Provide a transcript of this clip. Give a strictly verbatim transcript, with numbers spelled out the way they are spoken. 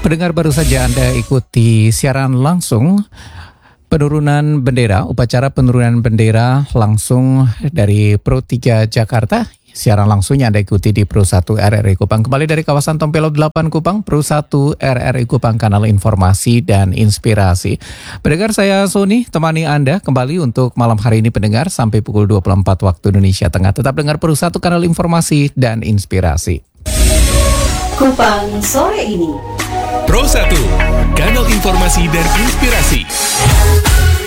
Pendengar, baru saja Anda ikuti siaran langsung penurunan bendera, upacara penurunan bendera langsung dari Pro tiga Jakarta. Siaran langsungnya Anda ikuti di Pro satu R R I Kupang. Kembali dari kawasan Tompelo delapan Kupang, Pro satu R R I Kupang, kanal informasi dan inspirasi. Pendengar, saya Sony, temani Anda kembali untuk malam hari ini pendengar sampai pukul dua puluh empat waktu Indonesia Tengah. Tetap dengar Pro satu, kanal informasi dan inspirasi. Kupang sore ini. Pro satu, kanal informasi dan inspirasi.